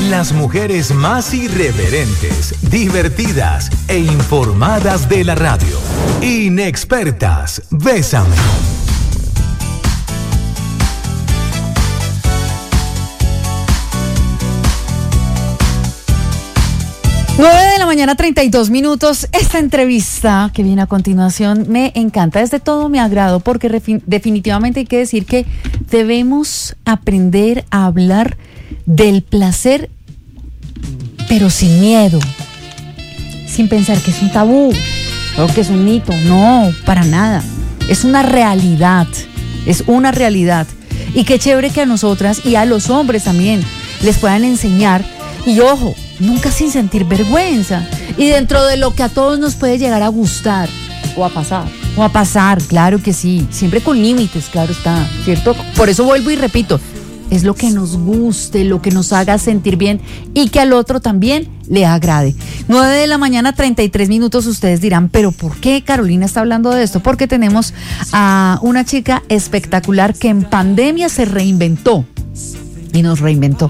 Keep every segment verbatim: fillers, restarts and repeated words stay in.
Las mujeres más irreverentes, divertidas e informadas de la radio. Inexpertas, Bésame. nueve de la mañana, treinta y dos minutos. Esta entrevista que viene a continuación me encanta, es de todo mi agrado, porque refi- definitivamente hay que decir que debemos aprender a hablar del placer, pero sin miedo, sin pensar que es un tabú o que es un mito. No, para nada. Es una realidad, es una realidad. Y qué chévere que a nosotras y a los hombres también les puedan enseñar. Y ojo, nunca sin sentir vergüenza. Y dentro de lo que a todos nos puede llegar a gustar. O a pasar. O a pasar, claro que sí. Siempre con límites, claro está, ¿cierto? Por eso vuelvo y repito, es lo que nos guste, lo que nos haga sentir bien y que al otro también le agrade. nueve de la mañana, treinta y tres minutos. Ustedes dirán, ¿pero por qué Carolina está hablando de esto? Porque tenemos a una chica espectacular que en pandemia se reinventó y nos reinventó.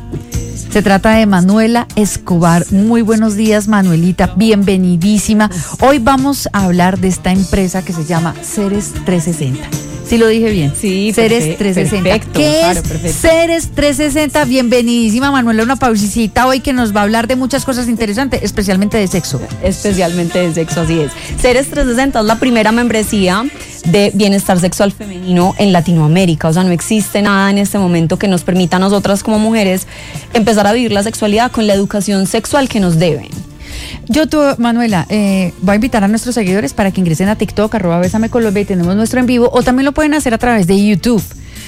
Se trata de Manuela Escobar. Muy buenos días, Manuelita, bienvenidísima. Hoy vamos a hablar de esta empresa que se llama Ceres trescientos sesenta. ¿Sí lo dije bien? Sí, Ceres trescientos sesenta. Perfecto, ¿Qué claro, es perfecto. Ceres trescientos sesenta? Bienvenidísima, Manuela, una pausita hoy que nos va a hablar de muchas cosas interesantes, especialmente de sexo. Especialmente de sexo, así es. Ceres trescientos sesenta es la primera membresía de bienestar sexual femenino en Latinoamérica. O sea, no existe nada en este momento que nos permita a nosotras como mujeres empezar a vivir la sexualidad con la educación sexual que nos deben. Yo, tú, Manuela, eh, voy a invitar a nuestros seguidores para que ingresen a TikTok, arroba Bésame Colombia, y tenemos nuestro en vivo, o también lo pueden hacer a través de YouTube.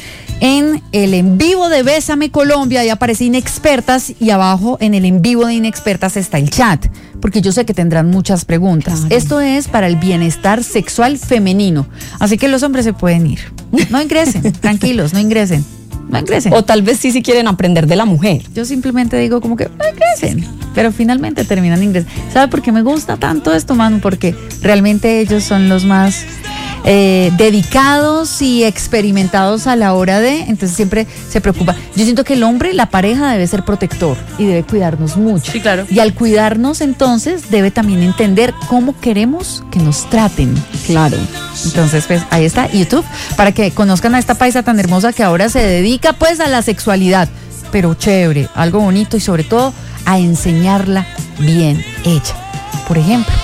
En el en vivo de Bésame Colombia, ahí aparece Inexpertas, y abajo en el en vivo de Inexpertas está el chat, porque yo sé que tendrán muchas preguntas. Claro. Esto es para el bienestar sexual femenino, así que los hombres se pueden ir. No ingresen, tranquilos, no ingresen. No ingresen. O tal vez sí, si quieren aprender de la mujer. Yo simplemente digo como que no ingresen, pero finalmente terminan ingresando. ¿Sabe por qué me gusta tanto esto, Manu? Porque realmente ellos son los más eh, dedicados y experimentados a la hora de, entonces siempre se preocupa. Yo siento que el hombre, la pareja, debe ser protector y debe cuidarnos mucho. Sí, claro. Y al cuidarnos, entonces, debe también entender cómo queremos que nos traten. Claro. Entonces, pues, ahí está YouTube, para que conozcan a esta paisa tan hermosa que ahora se dedica, pues, a la sexualidad. Pero chévere, algo bonito y sobre todo a enseñarla bien hecha. Por ejemplo,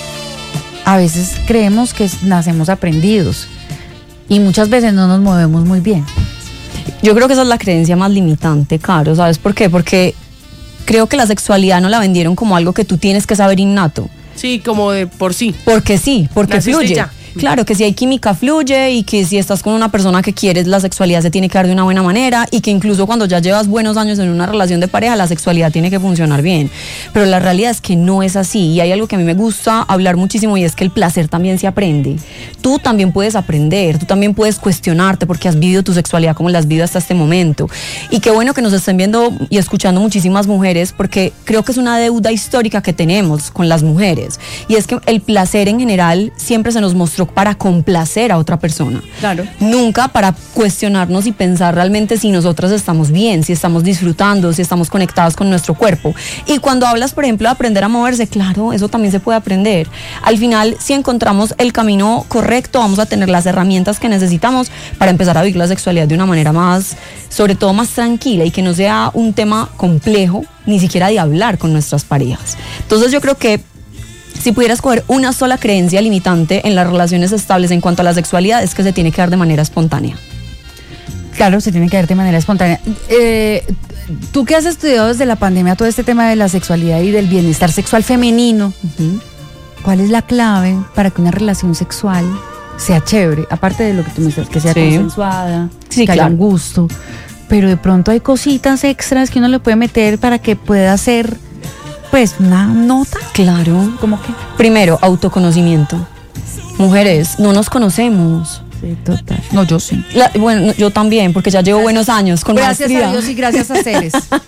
a veces creemos que nacemos aprendidos y muchas veces no nos movemos muy bien. Yo creo que esa es la creencia más limitante, Caro. ¿Sabes por qué? Porque creo que la sexualidad no la vendieron como algo que tú tienes que saber innato. Sí, como de por sí. Porque sí, porque Naciste fluye. ya. Claro, que si hay química fluye y que si estás con una persona que quieres, la sexualidad se tiene que dar de una buena manera y que incluso cuando ya llevas buenos años en una relación de pareja, la sexualidad tiene que funcionar bien. Pero la realidad es que no es así y hay algo que a mí me gusta hablar muchísimo y es que el placer también se aprende. Tú también puedes aprender, tú también puedes cuestionarte porque has vivido tu sexualidad como la has vivido hasta este momento. Y qué bueno que nos estén viendo y escuchando muchísimas mujeres porque creo que es una deuda histórica que tenemos con las mujeres y es que el placer en general siempre se nos mostró para complacer a otra persona. Claro. Nunca para cuestionarnos y pensar realmente si nosotras estamos bien, si estamos disfrutando, si estamos conectados con nuestro cuerpo. Y cuando hablas, por ejemplo, de aprender a moverse, claro, eso también se puede aprender. Al final, si encontramos el camino correcto, vamos a tener las herramientas que necesitamos para empezar a vivir la sexualidad de una manera más, sobre todo más tranquila y que no sea un tema complejo, ni siquiera de hablar con nuestras parejas. Entonces yo creo que si pudiera escoger una sola creencia limitante en las relaciones estables en cuanto a la sexualidad, es que se tiene que dar de manera espontánea. Claro, se tiene que dar de manera espontánea. Eh, tú que has estudiado desde la pandemia todo este tema de la sexualidad y del bienestar sexual femenino, uh-huh. ¿Cuál es la clave para que una relación sexual sea chévere? Aparte de lo que tú me dices, que sea sí. consensuada, sí, que claro. haya un gusto, pero de pronto hay cositas extras que uno le puede meter para que pueda ser... Pues una nota. Claro. ¿Cómo que? Primero, autoconocimiento. Mujeres, no nos conocemos. Sí, total. No, yo sí. La, bueno, yo también, porque ya llevo buenos años con Gracias maestría. a Dios y gracias a Ceres.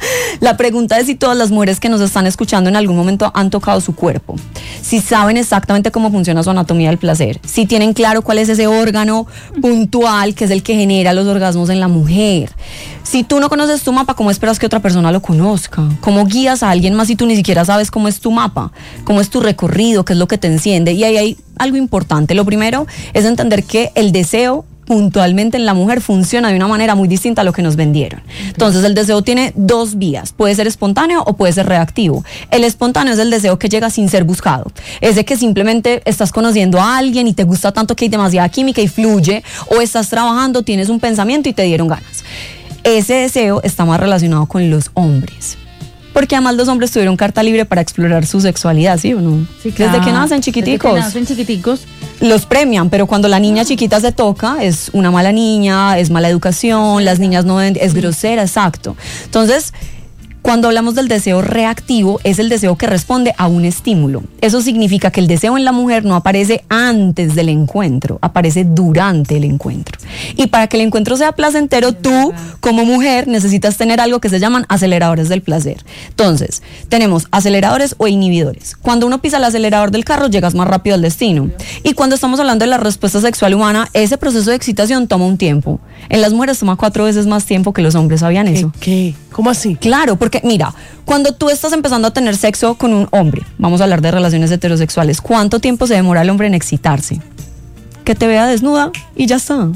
La pregunta es si todas las mujeres que nos están escuchando en algún momento han tocado su cuerpo, si saben exactamente cómo funciona su anatomía del placer, si tienen claro cuál es ese órgano puntual que es el que genera los orgasmos en la mujer. Si tú no conoces tu mapa, ¿cómo esperas que otra persona lo conozca? ¿Cómo guías a alguien más si tú ni siquiera sabes cómo es tu mapa? ¿Cómo es tu recorrido? ¿Qué es lo que te enciende? Y ahí hay algo importante. Lo primero es entender que el deseo puntualmente en la mujer funciona de una manera muy distinta a lo que nos vendieron. Entonces el deseo tiene dos vías, puede ser espontáneo o puede ser reactivo. El espontáneo es el deseo que llega sin ser buscado, es de que simplemente estás conociendo a alguien y te gusta tanto que hay demasiada química y fluye, o estás trabajando, tienes un pensamiento y te dieron ganas. Ese deseo está más relacionado con los hombres, porque además los hombres tuvieron carta libre para explorar su sexualidad, ¿sí o no? Sí, claro. Desde que nacen chiquiticos. Desde que nacen chiquiticos. Los premian, pero cuando la niña chiquita se toca, es una mala niña, es mala educación, las niñas no deben, es grosera, exacto. Entonces, cuando hablamos del deseo reactivo, es el deseo que responde a un estímulo. Eso significa que el deseo en la mujer no aparece antes del encuentro, aparece durante el encuentro. Y para que el encuentro sea placentero, tú, como mujer, necesitas tener algo que se llaman aceleradores del placer. Entonces, tenemos aceleradores o inhibidores. Cuando uno pisa el acelerador del carro, llegas más rápido al destino. Y cuando estamos hablando de la respuesta sexual humana, ese proceso de excitación toma un tiempo. En las mujeres toma cuatro veces más tiempo que los hombres. ¿Sabían eso? ¿Qué? ¿Cómo así? Claro, porque mira, cuando tú estás empezando a tener sexo con un hombre, vamos a hablar de relaciones heterosexuales, ¿cuánto tiempo se demora el hombre en excitarse? Que te vea desnuda y ya está.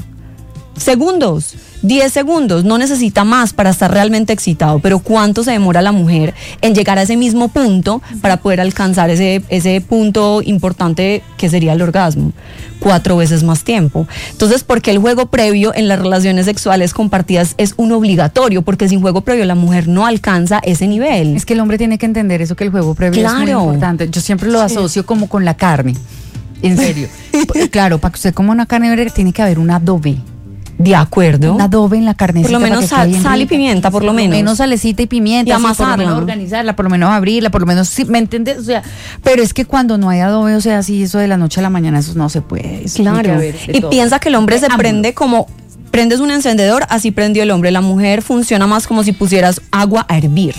Segundos, diez segundos, no necesita más para estar realmente excitado, pero ¿cuánto se demora la mujer en llegar a ese mismo punto para poder alcanzar ese, ese punto importante que sería el orgasmo? Cuatro veces más tiempo. Entonces, ¿por qué el juego previo en las relaciones sexuales compartidas es un obligatorio? Porque sin juego previo la mujer no alcanza ese nivel. Es que el hombre tiene que entender eso, que el juego previo es muy Claro. importante. Yo siempre lo asocio como con la carne. En serio. Claro, para que usted coma una carne tiene que haber un adobe. De acuerdo. Un adobe en la carnecita. Por lo menos para que sal, quede bien sal y rica. pimienta, por lo menos. menos salecita y pimienta. Y sí, por lo amasarla. menos organizarla, por lo menos abrirla, por lo menos, sí, ¿me entiendes? O sea, pero es que cuando no hay adobe, o sea, así eso de la noche a la mañana, eso no se puede. Eso tiene que Claro. haber de Y todo. piensa que el hombre se Ambos. prende como, prendes un encendedor, así prendió el hombre. La mujer funciona más como si pusieras agua a hervir.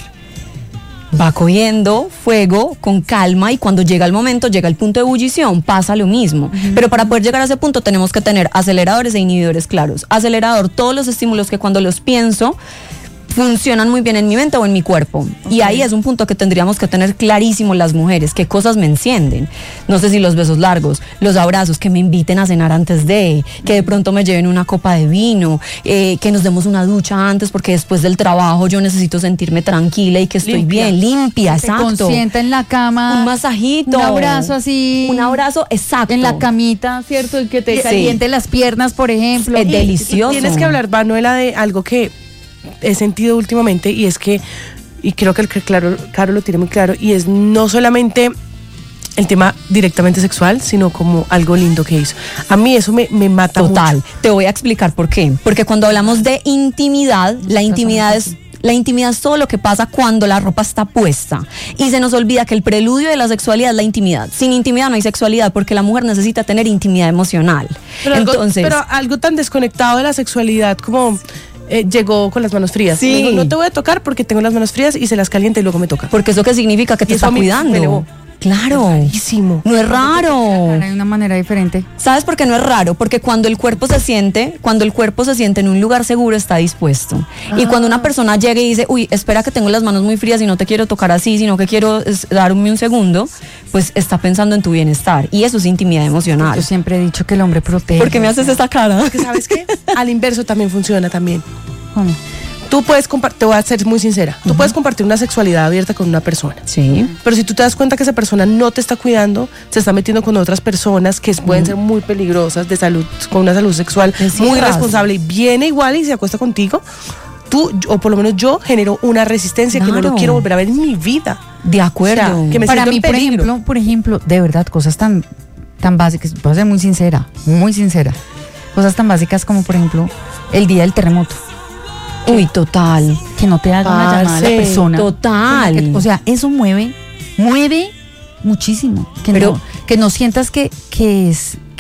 Va cogiendo fuego con calma y cuando llega el momento, llega el punto de ebullición, pasa lo mismo. Uh-huh. Pero para poder llegar a ese punto tenemos que tener aceleradores e inhibidores claros. Acelerador, todos los estímulos que cuando los pienso funcionan muy bien en mi mente o en mi cuerpo. Okay. Y ahí es un punto que tendríamos que tener clarísimo las mujeres, qué cosas me encienden. No sé si los besos largos, los abrazos, que me inviten a cenar antes de, que de pronto me lleven una copa de vino, eh, que nos demos una ducha antes porque después del trabajo yo necesito sentirme tranquila y que estoy limpia. bien, limpia, Te exacto. consienta en la cama. Un masajito. Un abrazo así. Un abrazo, exacto. En la camita, ¿cierto? Y que te Sí. caliente las piernas, por ejemplo. Es delicioso. Tienes que hablar, Manuela, de algo que he sentido últimamente y es que, y creo que el claro, Caro lo tiene muy claro, y es no solamente el tema directamente sexual, sino como algo lindo que hizo. A mí eso me, me mata Total. mucho. Te voy a explicar por qué. Porque cuando hablamos de intimidad, la intimidad es... La intimidad es todo lo que pasa cuando la ropa está puesta. Y se nos olvida que el preludio de la sexualidad es la intimidad. Sin intimidad no hay sexualidad porque la mujer necesita tener intimidad emocional. Pero, Entonces, algo, pero algo tan desconectado de la sexualidad como... Eh, llegó con las manos frías. Sí. Me dijo, no te voy a tocar porque tengo las manos frías y se las calienta y luego me toca. porque eso qué significa que te Y eso está a mí cuidando. me elevó. Claro. Rarísimo. No es raro. Hay una manera diferente. ¿Sabes por qué no es raro? Porque cuando el cuerpo se siente, cuando el cuerpo se siente en un lugar seguro, está dispuesto. Ah. Y cuando una persona llega y dice, uy, espera que tengo las manos muy frías y no te quiero tocar así, sino que quiero es, darme un segundo, pues está pensando en tu bienestar. Y eso es intimidad emocional. Yo siempre he dicho que el hombre protege. ¿Por qué me haces esa cara? Porque ¿sabes qué? Al inverso también funciona también. ¿Cómo? Tú puedes compartir, te voy a ser muy sincera, tú uh-huh. puedes compartir una sexualidad abierta con una persona. Sí. Pero si tú te das cuenta que esa persona no te está cuidando, se está metiendo con otras personas que pueden uh-huh. ser muy peligrosas, de salud, con una salud sexual es muy irresponsable, y viene igual y se acuesta contigo, tú, o por lo menos yo, genero una resistencia claro. que no lo quiero volver a ver en mi vida. De acuerdo. O sea, que me Para mí, en por ejemplo, por ejemplo, de verdad, cosas tan, tan básicas, voy a ser muy sincera, muy sincera, cosas tan básicas como, por ejemplo, el día del terremoto. Uy, total. Que no te haga una Ah, llamada sí, a la persona. Total. Que, o sea, eso mueve, mueve muchísimo. Que Pero, no, que no sientas que, que es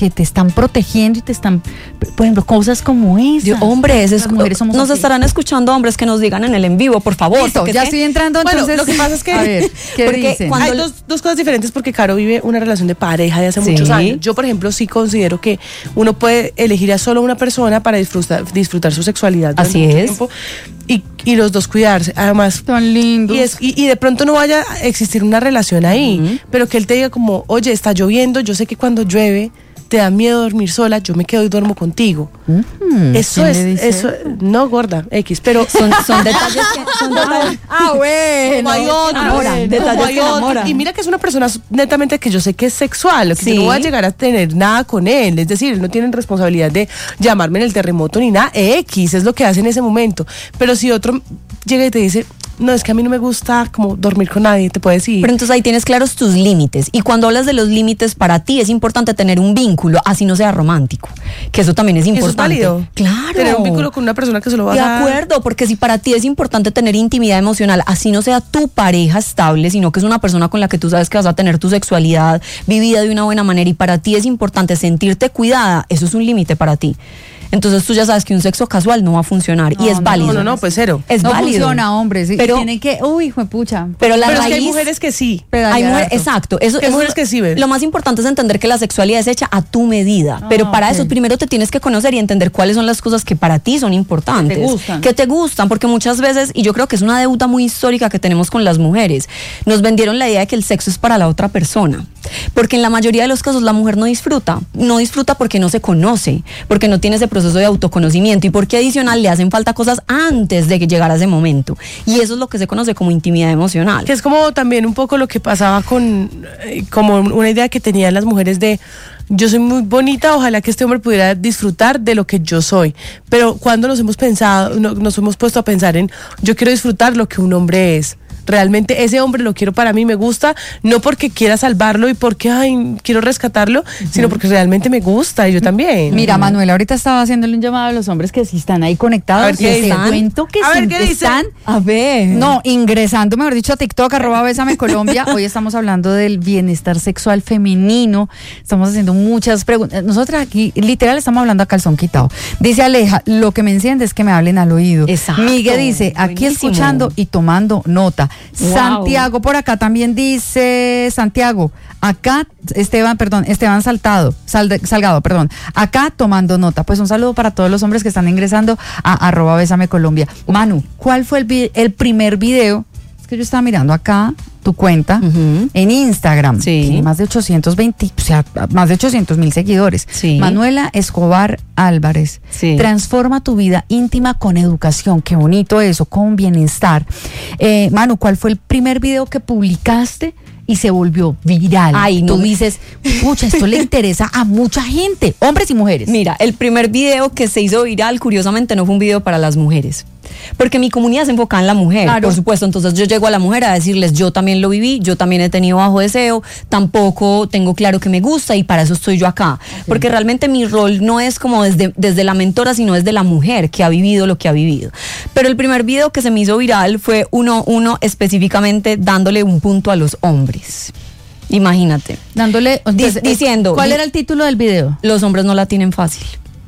que te están protegiendo y te están, por ejemplo, cosas como esas. Yo, hombres, es, mujeres somos nos así. estarán escuchando hombres que nos digan en el en vivo, por favor. Listo, ya es que, estoy entrando, bueno, entonces. lo que pasa es que a ver, ¿qué porque dicen? cuando- hay dos, dos cosas diferentes porque Caro vive una relación de pareja de hace Sí. muchos años. Yo, por ejemplo, sí considero que uno puede elegir a solo una persona para disfrutar, disfrutar su sexualidad durante Así mucho es. tiempo y, y los dos cuidarse. Además, Tan lindo. y, es, y, y de pronto no vaya a existir una relación ahí, Ujú. pero que él te diga como, oye, está lloviendo, yo sé que cuando llueve te da miedo dormir sola, yo me quedo y duermo contigo. Mm, Eso ¿quién es, le dice eso, no gorda, X, pero Son, son detalles que, son detalles- Ah, bueno. como hay otros, enamoran, como detalles hay que otros. enamoran. Y mira que es una persona netamente que yo sé que es sexual, que Sí. yo no voy a llegar a tener nada con él, es decir, él no tiene responsabilidad de llamarme en el terremoto ni nada, X es lo que hace en ese momento, pero si otro llega y te dice, no, es que a mí no me gusta como dormir con nadie, te puedes ir. Pero entonces ahí tienes claros tus límites. Y cuando hablas de los límites, para ti es importante tener un vínculo, así no sea romántico. Que eso también es ¿Eso es importante. válido? Claro. Tener un vínculo con una persona que se lo va a De dar. acuerdo, porque si para ti es importante tener intimidad emocional, así no sea tu pareja estable, sino que es una persona con la que tú sabes que vas a tener tu sexualidad vivida de una buena manera y para ti es importante sentirte cuidada, eso es un límite para ti. Entonces tú ya sabes que un sexo casual no va a funcionar y No, es no, válido. No, no, no, pues cero. Es no válido. funciona, hombres. y Pero- tienen que, uy, hijo de pucha. Pero la Pero es raíz... que hay mujeres que sí. Hay mujeres, exacto. Eso, Que hay eso mujeres es- que sí ven. Lo más importante es entender que la sexualidad es hecha a tu medida. Ah, pero para ok. eso primero te tienes que conocer y entender cuáles son las cosas que para ti son importantes. Que te gustan. Que te gustan, porque muchas veces, y yo creo que es una deuda muy histórica que tenemos con las mujeres, nos vendieron la idea de que el sexo es para la otra persona. Porque en la mayoría de los casos la mujer no disfruta. No disfruta porque no se conoce, porque no tiene ese proceso de autoconocimiento y porque adicional le hacen falta cosas antes de que llegara ese momento. Y eso es lo que se conoce como intimidad emocional. Que es como también un poco lo que pasaba con, eh, como una idea que tenían las mujeres de, yo soy muy bonita, ojalá que este hombre pudiera disfrutar de lo que yo soy. Pero cuando nos hemos pensado, no- nos hemos puesto a pensar en, yo quiero disfrutar lo que un hombre es. Realmente ese hombre lo quiero para mí, me gusta, no porque quiera salvarlo y porque, ay, quiero rescatarlo, sino porque realmente me gusta y yo también. Mira, Manuela ahorita estaba haciéndole un llamado a los hombres que sí están ahí conectados. A ver, ¿qué que te dicen? cuento que A ver, sí ¿qué dicen? están. A ver. No, ingresando, mejor dicho, a TikTok, arroba Bésame Colombia. Hoy estamos hablando del bienestar sexual femenino. Estamos haciendo muchas preguntas. Nosotras aquí, literal, estamos hablando a calzón quitado. Dice Aleja, lo que me enciende es que me hablen al oído. Exacto. Miguel dice, aquí Buenísimo. escuchando y tomando nota. Wow. Santiago por acá también dice, Santiago, acá, Esteban, perdón, Esteban Saltado, Sal- Salgado, perdón, acá tomando nota. Pues un saludo para todos los hombres que están ingresando a arroba Bésame Colombia. Manu, ¿cuál fue el, vi- el primer video? Es que yo estaba mirando acá tu cuenta Ujú. en Instagram. Sí. Tiene más de ochocientos veinte, o sea, más de ochocientos mil seguidores. Sí. Manuela Escobar Álvarez. Sí. Transforma tu vida íntima con educación. Qué bonito eso, con bienestar. Eh, Manu, ¿cuál fue el primer video que publicaste y se volvió viral? Ay, no Tú me- dices, pucha, esto le interesa a mucha gente, hombres y mujeres. Mira, el primer video que se hizo viral, curiosamente, no fue un video para las mujeres. Porque mi comunidad se enfocaba en la mujer, Claro. por supuesto. Entonces yo llego a la mujer a decirles, yo también lo viví, yo también he tenido bajo deseo, tampoco tengo claro que me gusta y para eso estoy yo acá. Porque realmente mi rol no es como desde, desde la mentora, sino desde la mujer que ha vivido lo que ha vivido. Pero el primer video que se me hizo viral fue uno, uno específicamente dándole un punto a los hombres. Imagínate. Dándole, entonces, Di- diciendo- ¿cuál di- era el título del video? Los hombres no la tienen fácil.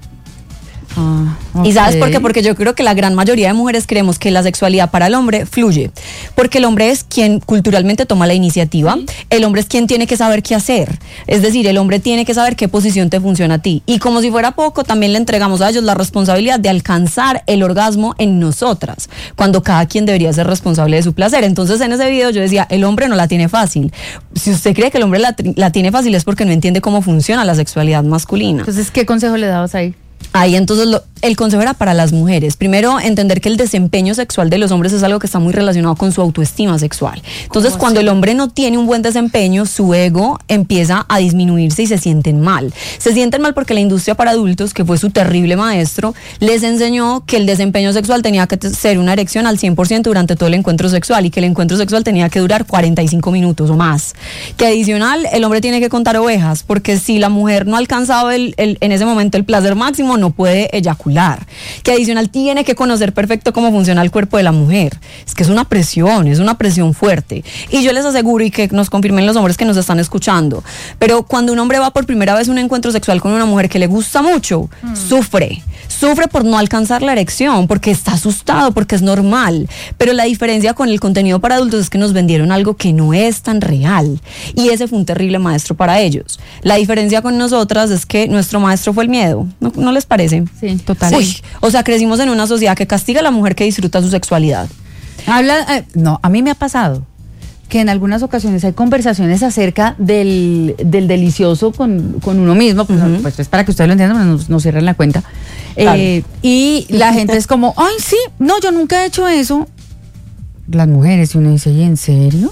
Ah, ¿Y sabes ok. por qué? Porque yo creo que la gran mayoría de mujeres creemos que la sexualidad para el hombre fluye. Porque el hombre es quien culturalmente toma la iniciativa. El hombre es quien tiene que saber qué hacer. Es decir, el hombre tiene que saber qué posición te funciona a ti. Y como si fuera poco, también le entregamos a ellos la responsabilidad de alcanzar el orgasmo en nosotras, cuando cada quien debería ser responsable de su placer. Entonces en ese video yo decía, el hombre no la tiene fácil. Si usted cree que el hombre la, tri- la tiene fácil es porque no entiende cómo funciona la sexualidad masculina. Entonces, ¿qué consejo le dabas ahí? Ahí entonces lo- el consejo era para las mujeres. Primero, entender que el desempeño sexual de los hombres es algo que está muy relacionado con su autoestima sexual. Entonces, cuando el hombre no tiene un buen desempeño, su ego empieza a disminuirse y se sienten mal. Se sienten mal porque la industria para adultos, que fue su terrible maestro, les enseñó que el desempeño sexual tenía que t- ser una erección al cien por ciento durante todo el encuentro sexual y que el encuentro sexual tenía que durar cuarenta y cinco minutos o más. Que adicional, el hombre tiene que contar ovejas, porque si la mujer no ha alcanzado el, el- en ese momento el placer máximo, orgasmo no puede eyacular, que adicional tiene que conocer perfecto cómo funciona el cuerpo de la mujer. Es que es una presión, es una presión fuerte. Y yo les aseguro, y que nos confirmen los hombres que nos están escuchando, pero cuando un hombre va por primera vez a un encuentro sexual con una mujer que le gusta mucho, mm. sufre, sufre por no alcanzar la erección, porque está asustado, porque es normal. Pero la diferencia con el contenido para adultos es que nos vendieron algo que no es tan real, y ese fue un terrible maestro para ellos. La diferencia con nosotras es que nuestro maestro fue el miedo, ¿no, no les parece? Sí, total. Uy, o sea, crecimos en una sociedad que castiga a la mujer que disfruta su sexualidad. Habla, eh, no, a mí me ha pasado que en algunas ocasiones hay conversaciones acerca del, del delicioso con, con uno mismo, pues, uh-huh. pues es para que ustedes lo entiendan, no, no cierren la cuenta. Claro. Eh, y la gente es como, ay, sí, no, yo nunca he hecho eso. Las mujeres, y uno dice, ¿y en serio?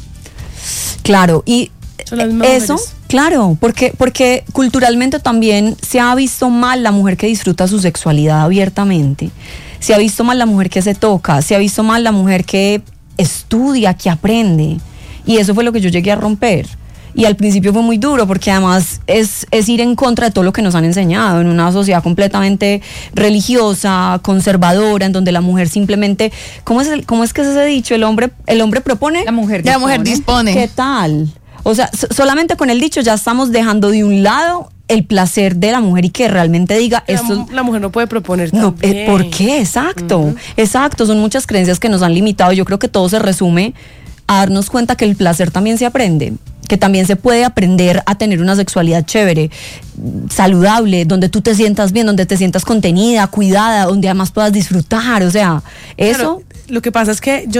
Claro, y eso, claro, porque, porque culturalmente también se ha visto mal la mujer que disfruta su sexualidad abiertamente, se ha visto mal la mujer que se toca, se ha visto mal la mujer que estudia, que aprende, y eso fue lo que yo llegué a romper. Y al principio fue muy duro, porque además es, es ir en contra de todo lo que nos han enseñado en una sociedad completamente religiosa, conservadora, en donde la mujer simplemente, ¿cómo es, el, cómo es que es ese dicho? El hombre, el hombre propone, la mujer dispone. La mujer dispone. ¿Qué tal? O sea, so, solamente con el dicho ya estamos dejando de un lado el placer de la mujer, y que realmente diga la, esto. La mujer no puede proponer no, eh, ¿por qué? Exacto, uh-huh. exacto, son muchas creencias que nos han limitado. Yo creo que todo se resume a darnos cuenta que el placer también se aprende, que también se puede aprender a tener una sexualidad chévere, saludable, donde tú te sientas bien, donde te sientas contenida, cuidada, donde además puedas disfrutar, o sea, eso. Claro, lo que pasa es que yo,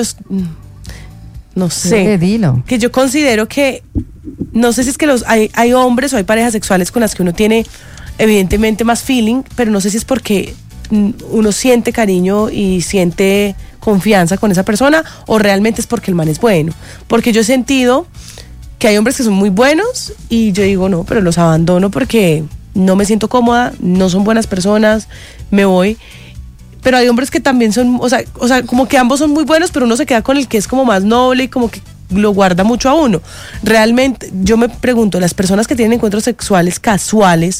no sé, dilo. que yo considero que, no sé si es que los hay, hay hombres o hay parejas sexuales con las que uno tiene evidentemente más feeling, pero no sé si es porque uno siente cariño y siente confianza con esa persona, o realmente es porque el man es bueno, porque yo he sentido que hay hombres que son muy buenos y yo digo, no, pero los abandono porque no me siento cómoda, no son buenas personas, me voy. Pero hay hombres que también son, o sea, o sea, como que ambos son muy buenos, pero uno se queda con el que es como más noble y como que lo guarda mucho a uno. Realmente, yo me pregunto, las personas que tienen encuentros sexuales casuales,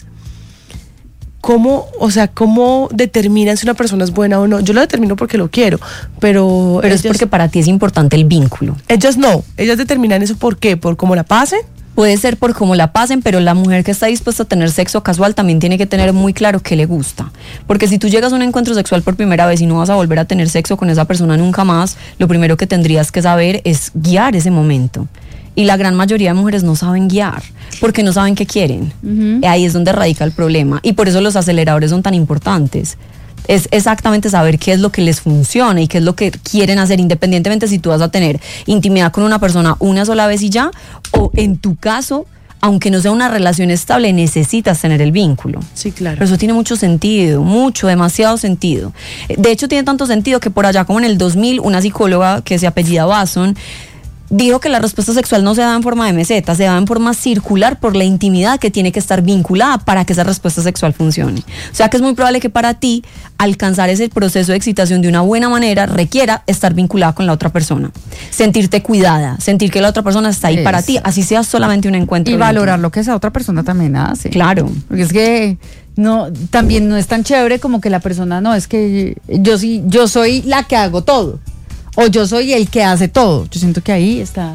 ¿cómo, o sea, cómo determinan si una persona es buena o no? Yo lo determino porque lo quiero, pero... Pero ellas, es porque para ti es importante el vínculo. Ellas no, ellas determinan eso ¿por qué? ¿Por cómo la pasen? Puede ser por cómo la pasen, pero la mujer que está dispuesta a tener sexo casual también tiene que tener muy claro qué le gusta. Porque si tú llegas a un encuentro sexual por primera vez y no vas a volver a tener sexo con esa persona nunca más, lo primero que tendrías que saber es guiar ese momento. Y la gran mayoría de mujeres no saben guiar, porque no saben qué quieren. Uh-huh. Ahí es donde radica el problema. Y por eso los aceleradores son tan importantes. Es exactamente saber qué es lo que les funciona y qué es lo que quieren hacer, independientemente si tú vas a tener intimidad con una persona una sola vez y ya, o en tu caso, aunque no sea una relación estable, necesitas tener el vínculo. Sí, claro. Pero eso tiene mucho sentido, mucho, demasiado sentido. De hecho, tiene tanto sentido que por allá como en el dos mil, una psicóloga que se apellida Wasson dijo que la respuesta sexual no se da en forma de meseta, se da en forma circular por la intimidad que tiene que estar vinculada para que esa respuesta sexual funcione. O sea que es muy probable que para ti alcanzar ese proceso de excitación de una buena manera requiera estar vinculada con la otra persona, sentirte cuidada, sentir que la otra persona está ahí es. para ti, así sea solamente un encuentro. Y valorar lo que esa otra persona también hace. Claro. Porque es que no, también no es tan chévere como que la persona, no, es que yo sí, yo soy la que hago todo. O yo soy el que hace todo. Yo siento que ahí está,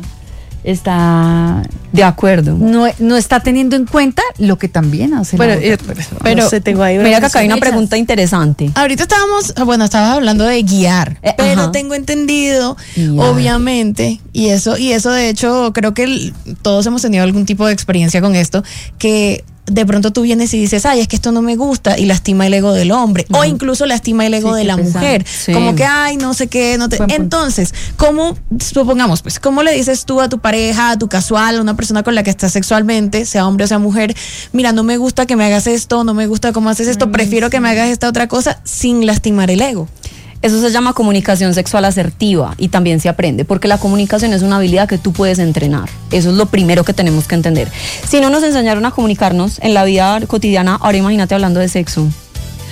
está de acuerdo. No, no está teniendo en cuenta lo que también hace. Bueno, la eh, pero no sé, tengo ahí mira que acá hay una pregunta interesante. Ahorita estábamos, bueno, estabas hablando de guiar, eh, pero ajá. tengo entendido, guiar. obviamente, y eso, y eso de hecho creo que el, todos hemos tenido algún tipo de experiencia con esto, que de pronto tú vienes y dices, ay, es que esto no me gusta, y lastima el ego del hombre, uh-huh. o incluso lastima el ego sí, de la pensar. mujer, sí. como que, ay, no sé qué, no te... Entonces, ¿cómo, supongamos, pues, cómo le dices tú a tu pareja, a tu casual, a una persona con la que estás sexualmente, sea hombre o sea mujer, mira, no me gusta que me hagas esto, no me gusta cómo haces esto, prefiero que me hagas esta otra cosa, sin lastimar el ego? Eso se llama comunicación sexual asertiva y también se aprende, porque la comunicación es una habilidad que tú puedes entrenar. Eso es lo primero que tenemos que entender. Si no nos enseñaron a comunicarnos en la vida cotidiana, ahora imagínate hablando de sexo.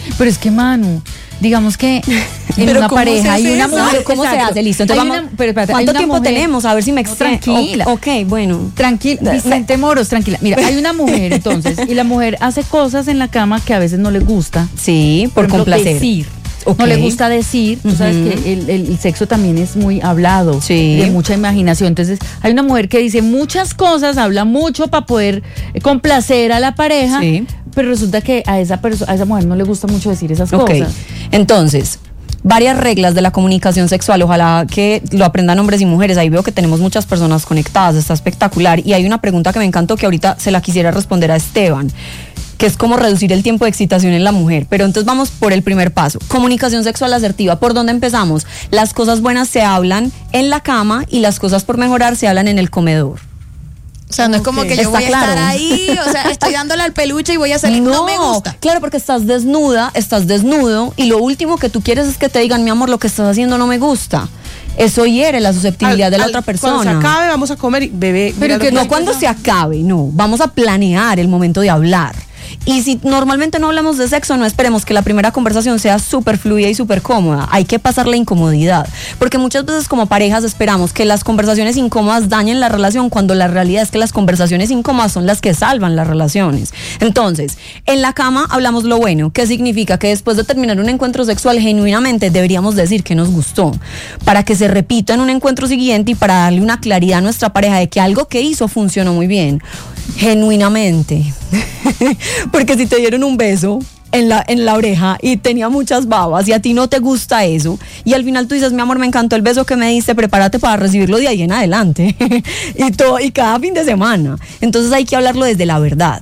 Pero es que, Manu, digamos que en una pareja hay una mujer. ¿Cómo se hace? Listo. Entonces vamos, una, pero espérate, ¿cuánto tiempo mujer, tenemos? A ver si me extiendo. No, tranquila. O, ok, bueno. Tranquila. Vicente Moros, tranquila. Mira, hay una mujer entonces, y la mujer hace cosas en la cama que a veces no le gusta. Sí, por, por ejemplo, complacer. Decir. Okay. No le gusta decir, tú uh-huh. sabes que el, el, el sexo también es muy hablado, sí. de mucha imaginación. Entonces, hay una mujer que dice muchas cosas, habla mucho para poder complacer a la pareja, sí. pero resulta que a esa persona, a esa mujer no le gusta mucho decir esas okay. cosas. Entonces, varias reglas de la comunicación sexual, ojalá que lo aprendan hombres y mujeres. Ahí veo que tenemos muchas personas conectadas, está espectacular. Y hay una pregunta que me encantó que ahorita se la quisiera responder a Esteban, que es cómo reducir el tiempo de excitación en la mujer. Pero entonces vamos por el primer paso. Comunicación sexual asertiva. ¿Por dónde empezamos? Las cosas buenas se hablan en la cama y las cosas por mejorar se hablan en el comedor. O sea, no es como que yo Está voy a claro. estar ahí, o sea, estoy dándole al peluche y voy a hacer, no, no me gusta. Claro, porque estás desnuda, estás desnudo y lo último que tú quieres es que te digan, mi amor, lo que estás haciendo no me gusta. Eso hiere la susceptibilidad al, de la al, otra persona. Cuando se acabe vamos a comer y bebé. Pero que no cuando se acabe, no. Vamos a planear el momento de hablar. Y si normalmente no hablamos de sexo, no esperemos que la primera conversación sea súper fluida y súper cómoda. Hay que pasar la incomodidad. Porque muchas veces como parejas esperamos que las conversaciones incómodas dañen la relación, cuando la realidad es que las conversaciones incómodas son las que salvan las relaciones. Entonces, en la cama hablamos lo bueno, que significa que después de terminar un encuentro sexual, genuinamente deberíamos decir que nos gustó, para que se repita en un encuentro siguiente y para darle una claridad a nuestra pareja de que algo que hizo funcionó muy bien. Genuinamente. Porque si te dieron un beso en la, en la oreja y tenía muchas babas y a ti no te gusta eso y al final tú dices, mi amor, me encantó el beso que me diste, prepárate para recibirlo de ahí en adelante y, todo, y cada fin de semana. Entonces hay que hablarlo desde la verdad.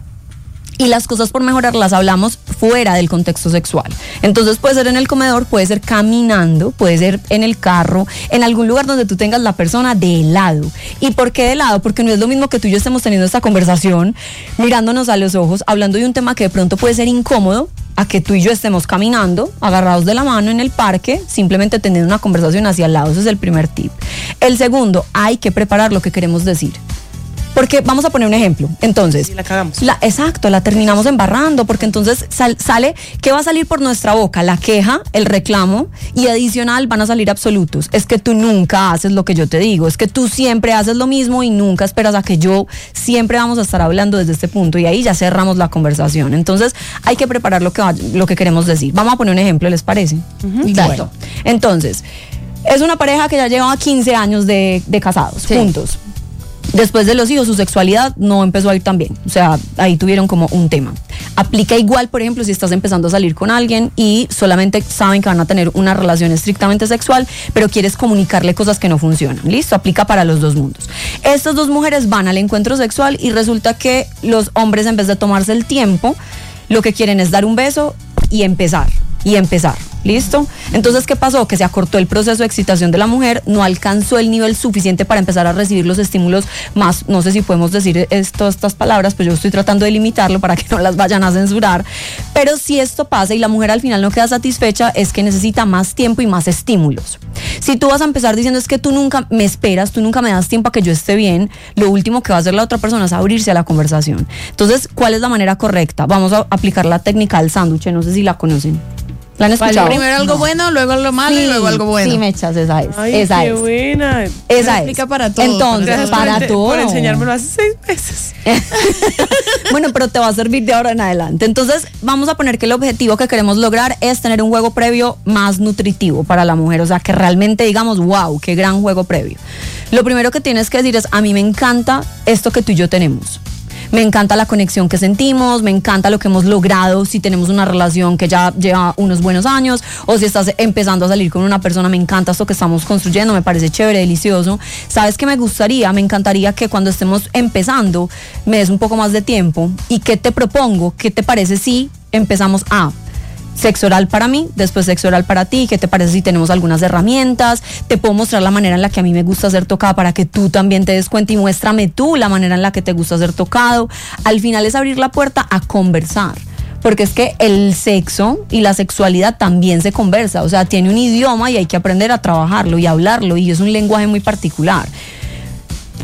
Y las cosas por mejorar las hablamos fuera del contexto sexual. Entonces puede ser en el comedor, puede ser caminando, puede ser en el carro, en algún lugar donde tú tengas la persona de lado. ¿Y por qué de lado? Porque no es lo mismo que tú y yo estemos teniendo esta conversación, mirándonos a los ojos, hablando de un tema que de pronto puede ser incómodo, a que tú y yo estemos caminando, agarrados de la mano en el parque, simplemente teniendo una conversación hacia el lado. Ese es el primer tip. El segundo, hay que preparar lo que queremos decir. Porque vamos a poner un ejemplo. Entonces, sí, la cagamos. La, exacto, la terminamos embarrando, porque entonces sal, sale, ¿qué va a salir por nuestra boca? La queja, el reclamo, y adicional van a salir absolutos. Es que tú nunca haces lo que yo te digo, es que tú siempre haces lo mismo y nunca esperas a que yo, siempre vamos a estar hablando desde este punto, y ahí ya cerramos la conversación. Entonces, hay que preparar lo que, va, lo que queremos decir. Vamos a poner un ejemplo, ¿les parece? Uh-huh. Bueno, entonces, es una pareja que ya lleva quince años de, de casados, sí. juntos. Después de los hijos, su sexualidad no empezó a ir tan bien. O sea, ahí tuvieron como un tema. Aplica igual, por ejemplo, si estás empezando a salir con alguien y solamente saben que van a tener una relación estrictamente sexual, pero quieres comunicarle cosas que no funcionan. ¿Listo? Aplica para los dos mundos. Estas dos mujeres van al encuentro sexual y resulta que los hombres, en vez de tomarse el tiempo, lo que quieren es dar un beso y empezar. Y empezar, ¿listo? Entonces, ¿qué pasó? Que se acortó el proceso de excitación de la mujer, no alcanzó el nivel suficiente para empezar a recibir los estímulos más, no sé si podemos decir esto, estas palabras, pues yo estoy tratando de limitarlo para que no las vayan a censurar, pero si esto pasa y la mujer al final no queda satisfecha, es que necesita más tiempo y más estímulos. Si tú vas a empezar diciendo es que tú nunca me esperas, tú nunca me das tiempo a que yo esté bien, lo último que va a hacer la otra persona es abrirse a la conversación. Entonces, ¿cuál es la manera correcta? Vamos a aplicar la técnica del sándwich, no sé si la conocen. ¿La han escuchado? Vale, primero algo no. bueno, luego algo malo sí, y luego algo bueno. Sí, Mechas, esa es. Ay, esa qué es. buena. Esa explica es. para todo. Entonces, para, para por todo. Por enseñármelo hace seis meses. Bueno, pero te va a servir de ahora en adelante. Entonces, vamos a poner que el objetivo que queremos lograr es tener un juego previo más nutritivo para la mujer. O sea, que realmente digamos, wow, qué gran juego previo. Lo primero que tienes que decir es, a mí me encanta esto que tú y yo tenemos. Me encanta la conexión que sentimos, me encanta lo que hemos logrado, si tenemos una relación que ya lleva unos buenos años o si estás empezando a salir con una persona, me encanta esto que estamos construyendo, me parece chévere, delicioso. ¿Sabes qué me gustaría? Me encantaría que cuando estemos empezando me des un poco más de tiempo. ¿Y qué te propongo? ¿Qué te parece si empezamos a sexo oral para mí, después sexo oral para ti? ¿Qué te parece si tenemos algunas herramientas? Te puedo mostrar la manera en la que a mí me gusta ser tocada para que tú también te des cuenta, y muéstrame tú la manera en la que te gusta ser tocado. Al final es abrir la puerta a conversar, porque es que el sexo y la sexualidad también se conversa, o sea, tiene un idioma y hay que aprender a trabajarlo y a hablarlo, y es un lenguaje muy particular.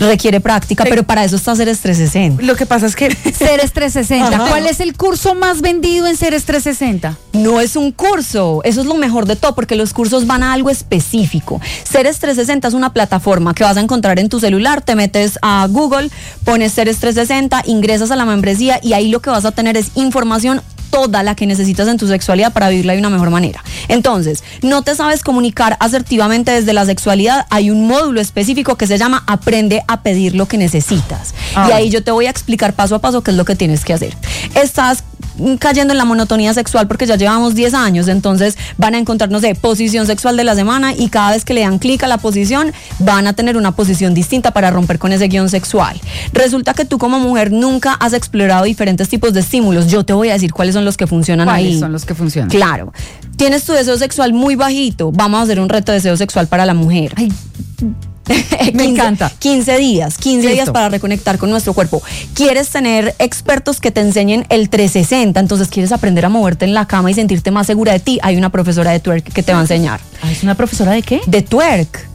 Requiere práctica, Sí. pero para eso está Ceres trescientos sesenta. Lo que pasa es que Ceres trescientos sesenta. Ajá. ¿Cuál es el curso más vendido en Ceres trescientos sesenta? No es un curso, eso es lo mejor de todo, porque los cursos van a algo específico. Ceres trescientos sesenta es una plataforma que vas a encontrar en tu celular, te metes a Google, pones Ceres trescientos sesenta, ingresas a la membresía y ahí lo que vas a tener es información toda la que necesitas en tu sexualidad para vivirla de una mejor manera. Entonces, no te sabes comunicar asertivamente desde la sexualidad, hay un módulo específico que se llama Aprende a pedir lo que necesitas. Ah. Y ahí yo te voy a explicar paso a paso qué es lo que tienes que hacer. Estás cayendo en la monotonía sexual porque ya llevamos diez años, entonces van a encontrar, no sé, posición sexual de la semana y cada vez que le dan clic a la posición van a tener una posición distinta para romper con ese guión sexual. Resulta que tú como mujer nunca has explorado diferentes tipos de estímulos. Yo te voy a decir cuáles son los que funcionan ¿Cuáles ahí. son los que funcionan? Claro. Tienes tu deseo sexual muy bajito, vamos a hacer un reto de deseo sexual para la mujer. Ay, me quince encanta. quince días, quince Listo. días para reconectar con nuestro cuerpo. ¿Quieres tener expertos que te enseñen el trescientos sesenta? Entonces, ¿quieres aprender a moverte en la cama y sentirte más segura de ti? Hay una profesora de twerk que te va a enseñar. Ah, ¿es una profesora de qué? De twerk.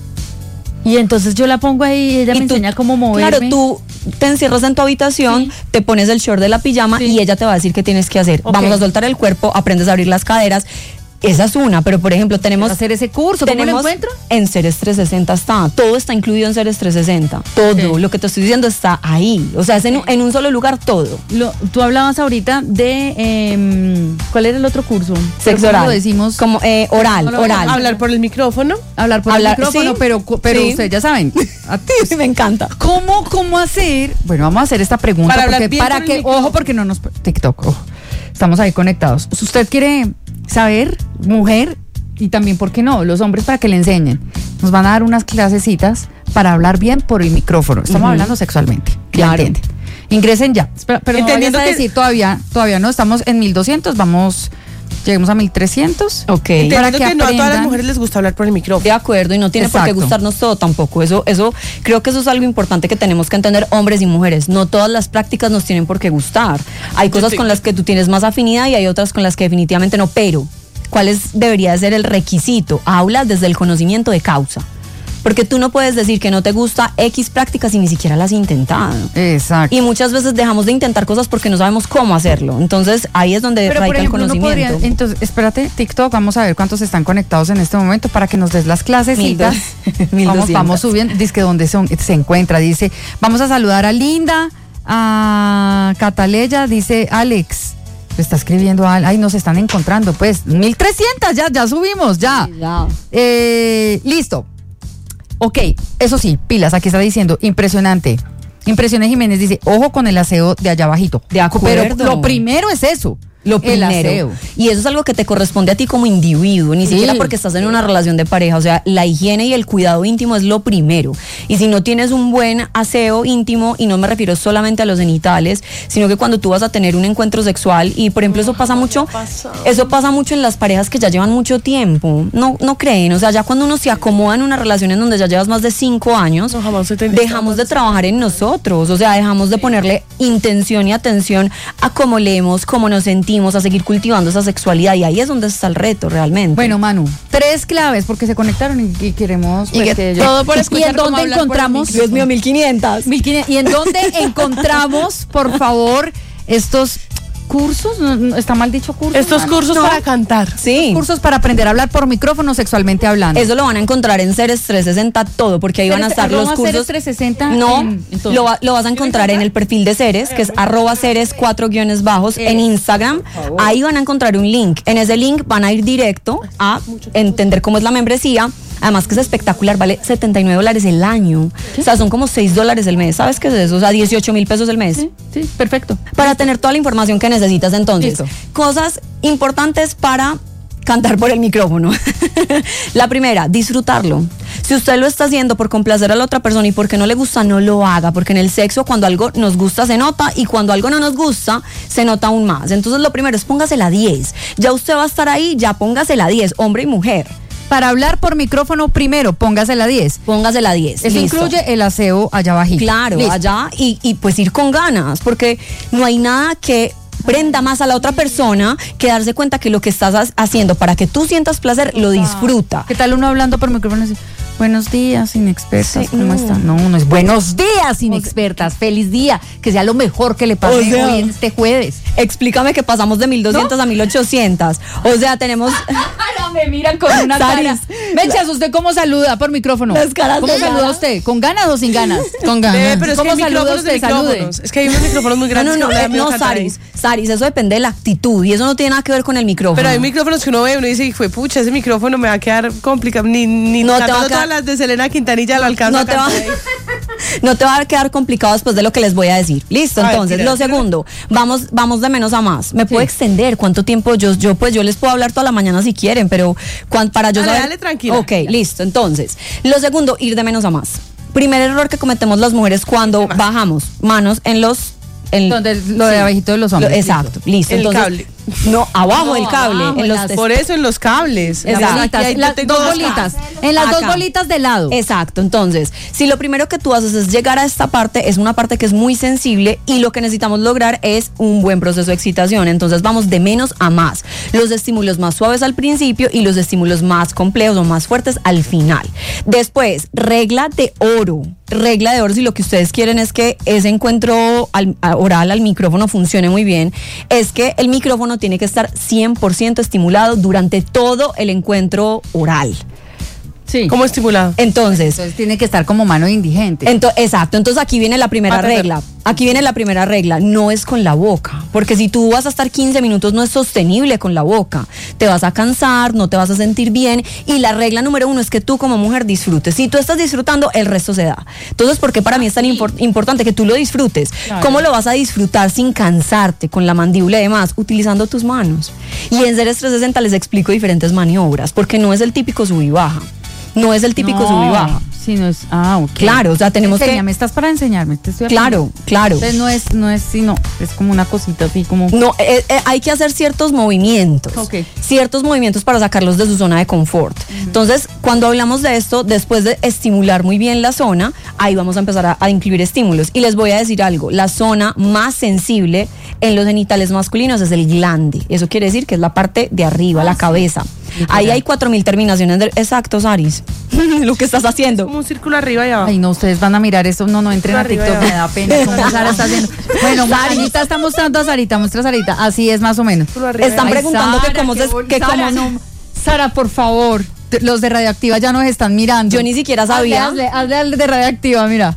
Y entonces yo la pongo ahí y ella Y me tú- enseña cómo moverme. Claro, tú te encierras en tu habitación, Sí. te pones el short de la pijama Sí. y ella te va a decir qué tienes que hacer. Ok. Vamos a soltar el cuerpo, aprendes a abrir las caderas. Esa es una, pero por ejemplo tenemos... hacer ese curso, ¿cómo lo tenemos encuentro? En Ceres trescientos sesenta está, todo está incluido en Ceres trescientos sesenta, todo, Ok. lo que te estoy diciendo está ahí, o sea, es en, un- en un solo lugar todo. Lo, tú hablabas ahorita de em, ¿cuál era el otro curso? Sexo ¿Cómo oral. lo decimos? Como eh, oral, ¿Cómo lo- oral. hablar por el micrófono. Hablar por Hablar, el micrófono, sí. pero, cu- pero Sí. ustedes ya saben. A- Me encanta. ¿Cómo, cómo hacer? Bueno, vamos a hacer esta pregunta Para hablar porque bien para por el que, micrófono. ojo, porque no nos TikTok, ojo, estamos ahí conectados. Si usted quiere saber, mujer, y también, ¿por qué no? Los hombres para que le enseñen. Nos van a dar unas clasecitas para hablar bien por el micrófono. Estamos Ujú. hablando sexualmente. ¿Ya Claro. entienden? Ingresen ya. Espera, pero no Entendiendo vayas a que- decir todavía, todavía no, estamos en mil doscientos, vamos, lleguemos a mil trescientos. Ok. Para Entendiendo que que, no a todas las aprendan. mujeres les gusta hablar por el micrófono. De acuerdo, y no tiene por Exacto. qué gustarnos todo tampoco. Eso, eso, creo que eso es algo importante que tenemos que entender hombres y mujeres. No todas las prácticas nos tienen por qué gustar. Hay cosas sí. con las que tú tienes más afinidad y hay otras con las que definitivamente no. Pero, ¿cuál es, debería ser el requisito? Hablas desde el conocimiento de causa. Porque tú no puedes decir que no te gusta X prácticas y ni siquiera las has intentado. Exacto. Y muchas veces dejamos de intentar cosas porque no sabemos cómo hacerlo. Entonces, ahí es donde Pero por radica el ejemplo, uno conocimiento. podría, entonces, espérate, TikTok, vamos a ver cuántos están conectados en este momento para que nos des las clasecitas. Mil Vamos, doscientos. vamos subiendo, dice que donde son, se encuentra, dice, vamos a saludar a Linda, a Cataleya, dice Alex. Le está escribiendo al, ay, nos están encontrando, pues, mil trescientos, ya, ya subimos, ya. Sí, ya. Eh, listo. Ok, eso sí, pilas, aquí está diciendo, impresionante. Impresiones Jiménez dice, ojo con el aseo de allá abajito. De acuerdo. Pero lo primero es eso. Lo el primero. aseo. Y eso es algo que te corresponde a ti como individuo, ni Sí. siquiera porque estás en una relación de pareja. O sea, la higiene y el cuidado íntimo es lo primero. Y si no tienes un buen aseo íntimo, y no me refiero solamente a los genitales, sino que cuando tú vas a tener un encuentro sexual, y por ejemplo eso pasa mucho, eso pasa mucho en las parejas que ya llevan mucho tiempo. No, no creen. O sea, ya cuando uno se acomoda en una relación en donde ya llevas más de cinco años, No, jamás he tenido- dejamos de trabajar en nosotros. O sea, dejamos de ponerle intención y atención a cómo leemos, cómo nos sentimos, a seguir cultivando esa sexualidad, y ahí es donde está el reto realmente. Bueno, Manu, tres claves porque se conectaron y, y queremos Y pues, que ellos- todo por ¿Y escuchar en cómo dónde hablar por el encontramos? Dios mío, mil quinientos. mil quinientos. ¿Y en dónde encontramos, por favor, estos cursos? No, no, ¿está mal dicho cursos? Estos Manu? cursos No. para cantar. Sí. Cursos para aprender a hablar por micrófono sexualmente hablando. Eso lo van a encontrar en Ceres trescientos sesenta todo, porque ahí van a estar los Arroba Ceres cursos. trescientos sesenta No, en- entonces. lo, va- lo vas a encontrar en el perfil de Ceres, que es arroba Ceres cuatro guiones bajos en Instagram. Ahí van a encontrar un link. En ese link van a ir directo a entender cómo es la membresía. Además que es espectacular, vale setenta y nueve dólares el año. O sea, son como seis dólares el mes. ¿Sabes qué es eso? O sea, dieciocho mil pesos el mes. Sí, sí, perfecto. Para tener toda la información que necesitas. Entonces, Listo. cosas importantes para cantar por el micrófono. La primera, disfrutarlo. Si usted lo está haciendo por complacer a la otra persona y porque no le gusta, no lo haga, porque en el sexo cuando algo nos gusta se nota y cuando algo no nos gusta se nota aún más. Entonces lo primero es póngase la diez. Ya usted va a estar ahí, ya póngase la diez, hombre y mujer. Para hablar por micrófono, primero, póngase la diez. Póngase la diez. Eso listo. incluye el aseo allá abajito. Claro, Listo. allá y, y pues ir con ganas, porque no hay nada que prenda más a la otra persona que darse cuenta que lo que estás haciendo para que tú sientas placer lo disfruta. ¿Qué tal uno hablando por micrófono así? Buenos días, inexpertas, Sí, ¿cómo no. están? No, no es buenos días, inexpertas, feliz día, que sea lo mejor que le pase O sea, hoy en este jueves. Explícame que pasamos de mil doscientas a mil ochocientas. O sea, tenemos... Ahora me miran con una Saris, cara. Mechas, ¿usted cómo saluda por micrófono? Las caras ¿Cómo de saluda Sara. usted? ¿Con ganas o sin ganas? Con ganas. Bebé, pero es que ¿Cómo hay saluda micrófonos de usted? Salude. micrófonos. Es que hay unos micrófonos muy No, grandes. no, no, que eh, uno le da no, miedo cantar Saris, ahí. Saris, eso depende de la actitud y eso no tiene nada que ver con el micrófono. Pero hay micrófonos que uno ve y uno dice, fue pucha, ese micrófono me va a quedar complicado. Ni, ni No te va a cantando quedar- todas las de Selena Quintanilla lo alcanzo no a te, va, cantar ahí. no te va a quedar complicado después de lo que les voy a decir. Listo, A ver, entonces, tira, lo tira. segundo, vamos, vamos de menos a más. ¿Me puedo Sí. extender? ¿Cuánto tiempo? Yo, yo, pues, yo les puedo hablar toda la mañana si quieren, pero cuan- para yo Dale, saber. dale, tranquila. Ok, listo. Entonces, lo segundo, ir de menos a más. Primer error que cometemos las mujeres cuando bajamos manos en los. En, Donde lo de abajito de los lo- hombres. exacto, listo. En el Entonces, cable. No, abajo No, del cable. abajo, en en los las- Por eso en los cables. Las Exacto. bolitas, Aquí hay- las yo tengo dos dos bolitas. cables. En las dos Acá. bolitas de lado. Exacto, entonces, si lo primero que tú haces es llegar a esta parte, es una parte que es muy sensible y lo que necesitamos lograr es un buen proceso de excitación. Entonces vamos de menos a más. Los estímulos más suaves al principio y los estímulos más complejos o más fuertes al final. Después, regla de oro. Regla de oro, si lo que ustedes quieren es que ese encuentro al- a- oral al micrófono funcione muy bien, es que el micrófono tiene que estar cien por ciento estimulado durante todo el encuentro oral. Sí. ¿Cómo estimulado? Entonces, Entonces tiene que estar como mano de indigente. Ento- exacto, entonces aquí viene la primera Pata, regla. Aquí viene la primera regla, no es con la boca, porque si tú vas a estar quince minutos no es sostenible con la boca, te vas a cansar, no te vas a sentir bien y la regla número uno es que tú como mujer disfrutes. Si tú estás disfrutando, el resto se da. Entonces, ¿por qué para mí es tan impor- importante que tú lo disfrutes? Claro. ¿Cómo lo vas a disfrutar sin cansarte con la mandíbula y demás? Utilizando tus manos. Y en Ceres trescientos sesenta les explico diferentes maniobras, porque no es el típico sub y baja. No es el típico No, sub y baja. Sí, no es. Ah, ok. Claro, o sea, tenemos que- Enséñame, estás para enseñarme. Te estoy Claro, claro. Entonces no es, no es, sino, es como una cosita así como. No, eh, eh, hay que hacer ciertos movimientos. Ok. Ciertos movimientos para sacarlos de su zona de confort. Entonces, cuando hablamos de esto, después de estimular muy bien la zona, ahí vamos a empezar a, a incluir estímulos. Y les voy a decir algo, la zona más sensible en los genitales masculinos es el glande. Eso quiere decir que es la parte de arriba, la cabeza. Ahí hay cuatro mil terminaciones de... Exacto, Saris. Lo que estás haciendo. Como un círculo arriba y abajo. Ay, no, ustedes van a mirar eso. No, no, entren a Arriba, TikTok, ya. me da pena. Como Sara está haciendo. Bueno, Sarita está mostrando a Sarita, muestra a Sarita. Así es más o menos. Círculo arriba. Están Ay, preguntando que Sara, cómo qué se... bon- Que Sara, cómo no. Sara, por favor. Los de Radioactiva ya nos están mirando. Yo ni siquiera sabía. Hazle, hazle, hazle al de Radioactiva, mira.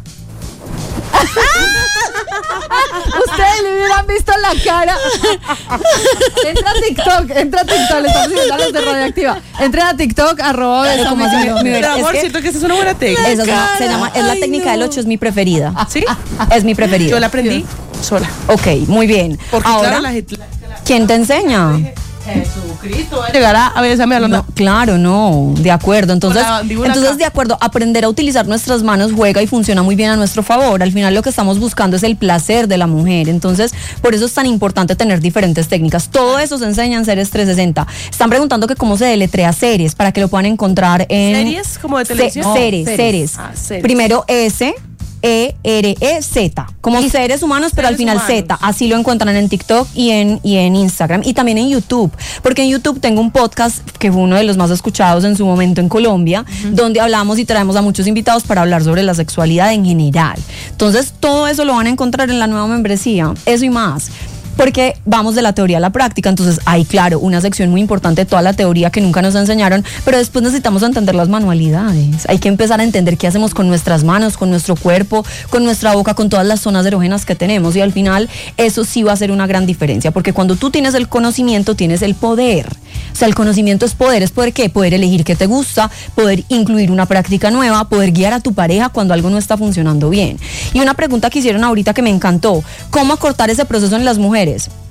Ustedes le hubieran visto la cara. Entra a TikTok, entra a TikTok, le estamos diciendo a los de Radioactiva. Entren a TikTok, arroba Pero como Bésame. si me- me- Pero, es amor, que- siento que esa es una buena técnica. Esa es, una- se llama, es la Ay, técnica no. del ocho, es mi preferida. ¿Sí? Es mi preferida. Yo la aprendí sola. Ok, muy bien. Porque Ahora, claro, la gente... ¿quién te enseña? Jesucristo va a llegar a... A ver, me hablando. No, claro, no, de acuerdo. Entonces, Con la mandíbula entonces acá. de acuerdo, aprender a utilizar nuestras manos juega y funciona muy bien a nuestro favor. Al final lo que estamos buscando es el placer de la mujer. Entonces, por eso es tan importante tener diferentes técnicas. Todo eso se enseña en Ceres trescientos sesenta. Están preguntando que cómo se deletrea Ceres para que lo puedan encontrar en ¿Series como de Ce- televisión? No, Ceres, Ceres. Ceres. Ah, Ceres. Primero S E R E Z, como seres humanos, pero al Seres final humanos. Z. Así lo encuentran en TikTok y en, y en Instagram y también en YouTube, porque en YouTube tengo un podcast que fue uno de los más escuchados en su momento en Colombia, donde hablamos y traemos a muchos invitados para hablar sobre la sexualidad en general. Entonces, todo eso lo van a encontrar en la nueva membresía, eso y más. Porque vamos de la teoría a la práctica, entonces hay, claro, una sección muy importante de toda la teoría que nunca nos enseñaron, pero después necesitamos entender las manualidades. Hay que empezar a entender qué hacemos con nuestras manos, con nuestro cuerpo, con nuestra boca, con todas las zonas erógenas que tenemos, y al final eso sí va a ser una gran diferencia, porque cuando tú tienes el conocimiento, tienes el poder. O sea, el conocimiento es poder. ¿Es poder qué? Poder elegir qué te gusta, poder incluir una práctica nueva, poder guiar a tu pareja cuando algo no está funcionando bien. Y una pregunta que hicieron ahorita que me encantó, ¿cómo acortar ese proceso en las mujeres?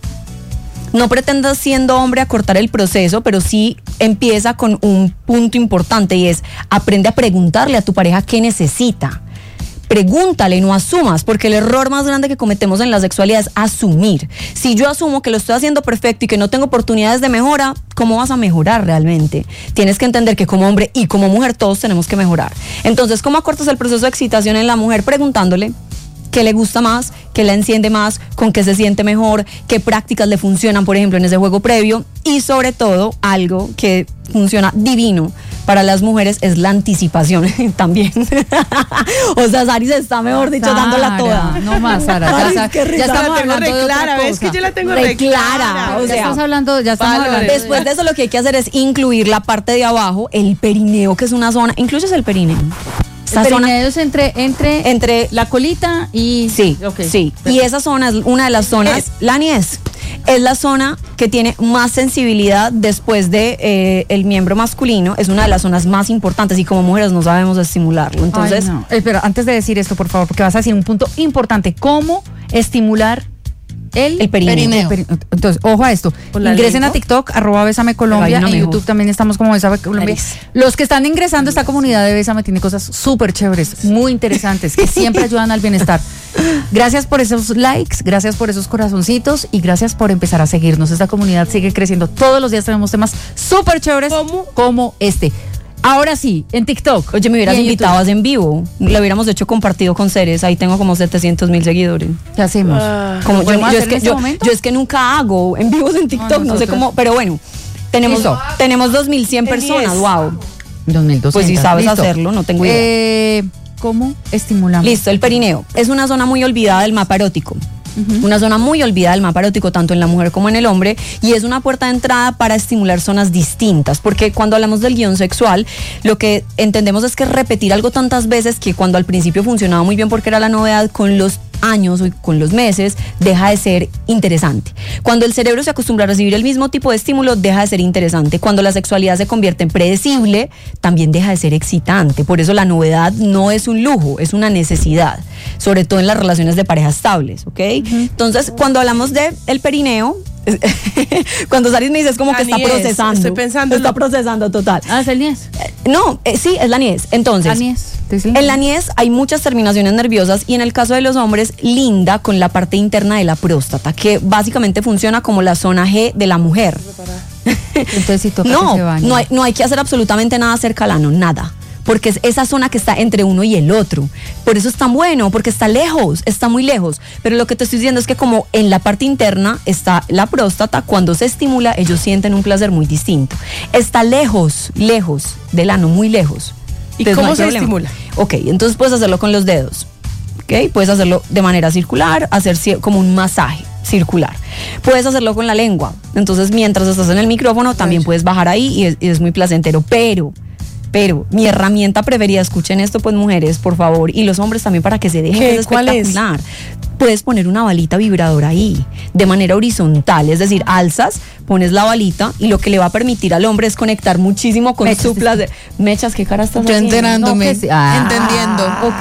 No pretendas siendo hombre acortar el proceso, pero sí empieza con un punto importante y es aprende a preguntarle a tu pareja qué necesita. Pregúntale, no asumas, porque el error más grande que cometemos en la sexualidad es asumir. Si yo asumo que lo estoy haciendo perfecto y que no tengo oportunidades de mejora, ¿cómo vas a mejorar realmente? Tienes que entender que como hombre y como mujer todos tenemos que mejorar. Entonces, ¿cómo acortas el proceso de excitación en la mujer? Preguntándole qué le gusta más, qué la enciende más, con qué se siente mejor, qué prácticas le funcionan, por ejemplo, en ese juego previo, y sobre todo, algo que funciona divino para las mujeres es la anticipación también. O sea, Sari se está, mejor dicho, Sara, dándola toda. No más, Sara. Ay, Ya, qué risa. ya estamos La tengo hablando re de otra clara, ¿ves cosa. que yo la tengo Re re clara, clara? o Ya sea, estamos hablando, ya estamos Valores. hablando. Después de eso, lo que hay que hacer es incluir la parte de abajo, el perineo, que es una zona. ¿Incluyes el perineo? Esa El zona perineo es entre, entre, entre la colita y... Sí, Ok. sí. Y esa zona es una de las zonas, Es- la niez, es la zona que tiene más sensibilidad después de eh, el miembro masculino, es una de las zonas más importantes y como mujeres no sabemos estimularlo. Entonces, Ay, no. Espera, antes de decir esto, por favor, porque vas a decir un punto importante. ¿Cómo estimular el, El perineo. peri- Entonces, ojo a esto. ¿Con la Ingresen lengua? a TikTok, arroba Bésame Colombia. Ay, no, En mijo. YouTube también estamos como Bésame Colombia. Nariz. Los que están ingresando a esta comunidad de Bésame tiene cosas súper chéveres, muy interesantes, que siempre ayudan al bienestar. Gracias por esos likes, gracias por esos corazoncitos y gracias por empezar a seguirnos. Esta comunidad sigue creciendo. Todos los días tenemos temas súper chéveres ¿Cómo? como este. Ahora sí, en TikTok. oye, me hubieras y en invitado YouTube. a en vivo, lo hubiéramos hecho compartido con Ceres, ahí tengo como setecientos mil seguidores. ¿Qué hacemos? Ah. Como yo, podemos yo hacer es que, en este yo, momento? yo es que nunca hago en vivos en TikTok, no sé nosotros. cómo, pero bueno, tenemos, Listo. tenemos dos mil cien En personas, diez. wow. dos mil doscientos. Pues si sabes Listo. hacerlo, no tengo idea. Eh, ¿Cómo estimulamos? Listo, el perineo es una zona muy olvidada del mapa erótico. Una zona muy olvidada del mapa erótico, tanto en la mujer como en el hombre, y es una puerta de entrada para estimular zonas distintas, porque cuando hablamos del guión sexual, lo que entendemos es que repetir algo tantas veces que cuando al principio funcionaba muy bien porque era la novedad, con los años o con los meses deja de ser interesante. Cuando el cerebro se acostumbra a recibir el mismo tipo de estímulo, deja de ser interesante. Cuando la sexualidad se convierte en predecible, también deja de ser excitante. Por eso la novedad no es un lujo, es una necesidad, sobre todo en las relaciones de pareja estables, ¿ok? Entonces, cuando hablamos de el perineo, cuando Saris me dice es como La que está niez, procesando. estoy pensando en Está lo- procesando total. Ah, es el niés. Eh, No, eh, sí, es la niez. Entonces, La niés. ¿Te dice? en la niez hay muchas terminaciones nerviosas y en el caso de los hombres linda con la parte interna de la próstata, que básicamente funciona como la zona G de la mujer. Entonces, si toca que se No, bañe. no hay, no hay que hacer absolutamente nada cerca al ano, nada. Porque es esa zona que está entre uno y el otro. Por eso es tan bueno, porque está lejos, está muy lejos. Pero lo que te estoy diciendo es que como en la parte interna está la próstata, cuando se estimula, ellos sienten un placer muy distinto. Está lejos, lejos del ano, muy lejos. ¿Y Entonces, cómo hay se problema. estimula? Ok, entonces puedes hacerlo con los dedos. Ok, puedes hacerlo de manera circular, hacer cie- como un masaje circular. Puedes hacerlo con la lengua. Entonces, mientras estás en el micrófono, también puedes bajar ahí y es, y es muy placentero. Pero, pero, mi herramienta preferida, escuchen esto, pues, mujeres, por favor, y los hombres también, para que se dejen, ¿Qué? es ¿Cuál es? espectacular. Puedes poner una balita vibradora ahí, de manera horizontal, es decir, alzas, pones la balita y lo que le va a permitir al hombre es conectar muchísimo con Mechas, su placer. Mechas, ¿qué cara estás Yo haciendo? enterándome, No, que sí. Ah. entendiendo.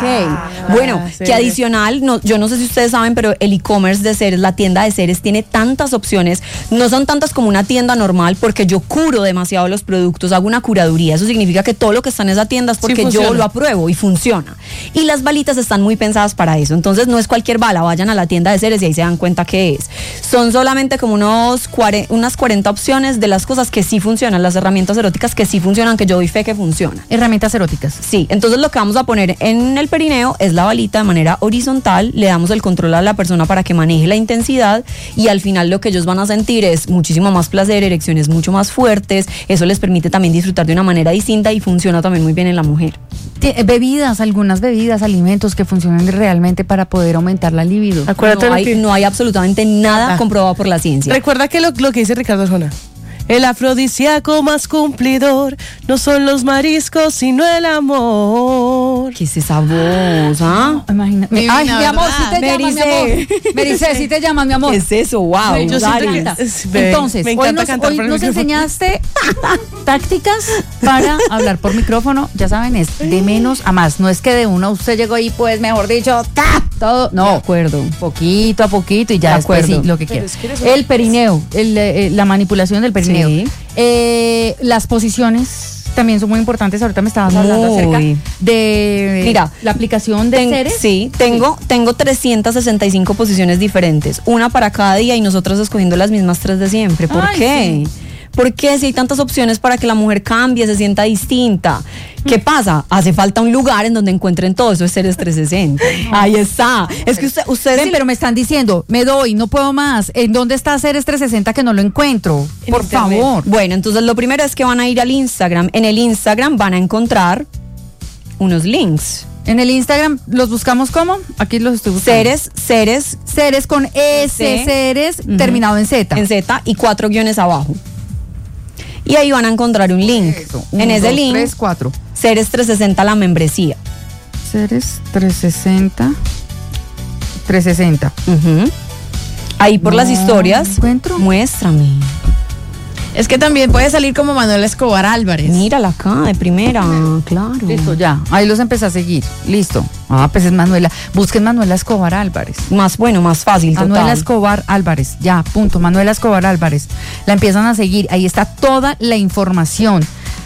Ok, bueno, sí. que adicional, no, yo no sé si ustedes saben, pero el e-commerce de Ceres, la tienda de Ceres, tiene tantas opciones, no son tantas como una tienda normal, porque yo curo demasiado los productos, hago una curaduría, eso significa que todo lo que está en esa tienda es porque yo funciona. lo apruebo y funciona. Y las balitas están muy pensadas para eso, entonces no es cualquier bala, vayan a la tienda de Ceres y ahí se dan cuenta qué es. Son solamente como unos cuare- unas cuarenta opciones de las cosas que sí funcionan, las herramientas eróticas que sí funcionan, que yo doy fe que funcionan. Herramientas eróticas. Sí, entonces lo que vamos a poner en el perineo es la balita de manera horizontal, le damos el control a la persona para que maneje la intensidad y al final lo que ellos van a sentir es muchísimo más placer, erecciones mucho más fuertes, eso les permite también disfrutar de una manera distinta y funciona también muy bien en la mujer. Tie- Bebidas, algunas bebidas, alimentos que funcionan realmente para poder aumentar la libido. Acuérdate No lo hay, que- no hay absolutamente nada Ah. comprobado por la ciencia. Recuerda que lo, lo que dice Ricardo Arjona. El afrodisíaco más cumplidor no son los mariscos, sino el amor. ¿Qué es esa voz? ¿Ah? Imagina- Mi Ay, vida, mi amor, ¿verdad? si te llaman, mi amor. Mericé. Mericé, si te llaman, mi amor. ¿Qué es eso? Wow. Yo siento Dari. que- encanta. es- ve, Entonces, me hoy encanta nos, cantar hoy por el nos micrófono. enseñaste tácticas para hablar por micrófono. Ya saben, es de menos a más. No es que de uno usted llegó y pues, mejor dicho, ¡ta! Todo. De No, acuerdo. poquito a poquito y ya De después acuerdo. sí, lo que Pero quiera. es que eres una- El perineo, el, eh, la manipulación del perineo. Sí. Eh, las posiciones también son muy importantes. Ahorita me estabas hablando Muy. acerca de Mira, la aplicación de Ten- Ceres. Sí, tengo, tengo trescientas sesenta y cinco posiciones diferentes, una para cada día y nosotros escogiendo las mismas tres de siempre. ¿Por Ay, qué? sí. ¿Por qué si hay tantas opciones para que la mujer cambie, se sienta distinta? ¿Qué pasa? Hace falta un lugar en donde encuentren todo eso, es Ceres trescientos sesenta. Ahí está. Es que usted, ustedes... Ven, pero me están diciendo, me doy, no puedo más. ¿En dónde está Ceres trescientos sesenta que no lo encuentro? Por Internet. favor. Bueno, entonces lo primero es que van a ir al Instagram. En el Instagram van a encontrar unos links. En el Instagram los buscamos como, aquí los estoy buscando. Ceres, Ceres. Ceres con S, C, Ceres, uh-huh, terminado en Z. En Z y cuatro guiones abajo. Y ahí van a encontrar un link. Eso, uno, en ese dos, link, tres, cuatro. Ceres trescientos sesenta la membresía. Ceres trescientos sesenta. trescientos sesenta. Uh-huh. Ahí por No las historias. encuentro. Muéstrame. Es que también puede salir como Manuel Escobar Álvarez. Mírala acá, de primera. Claro. Listo, ya. Ahí los empecé a seguir. Listo. Ah, pues es Manuela. Busquen Manuela Escobar Álvarez. Más bueno, más fácil, Manuela total. Escobar Álvarez. Ya, punto. Manuela Escobar Álvarez. La empiezan a seguir. Ahí está toda la información.